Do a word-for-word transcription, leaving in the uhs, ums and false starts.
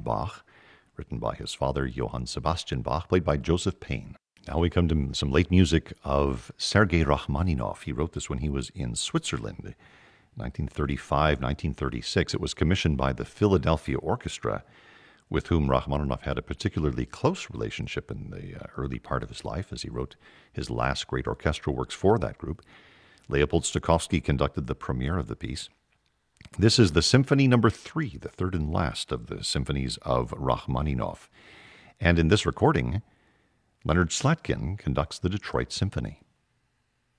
Bach, written by his father, Johann Sebastian Bach, played by Joseph Payne. Now we come to some late music of Sergei Rachmaninoff. He wrote this when he was in Switzerland, nineteen thirty-five, nineteen thirty-six. It was commissioned by the Philadelphia Orchestra, with whom Rachmaninoff had a particularly close relationship in the uh, early part of his life, as he wrote his last great orchestral works for that group. Leopold Stokowski conducted the premiere of the piece. This is the Symphony Number Three, the third and last of the symphonies of Rachmaninoff. And in this recording, Leonard Slatkin conducts the Detroit Symphony.